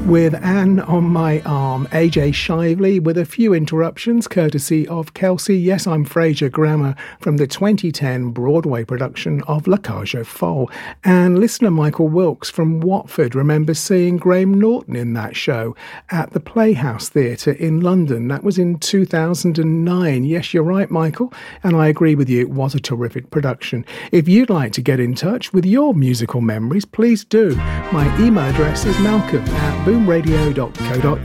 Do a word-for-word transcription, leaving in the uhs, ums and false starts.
With Anne on My Arm, A J Shively with a few interruptions courtesy of Kelsey. Yes, I'm Fraser Grammer from the twenty ten Broadway production of La Cage aux Folles. And listener Michael Wilkes from Watford remembers seeing Graham Norton in that show at the Playhouse Theatre in London. That was in two thousand nine. Yes, you're right, Michael, and I agree with you, it was a terrific production. If you'd like to get in touch with your musical memories, please do. My email address is malcolm at boom radio dot co dot uk.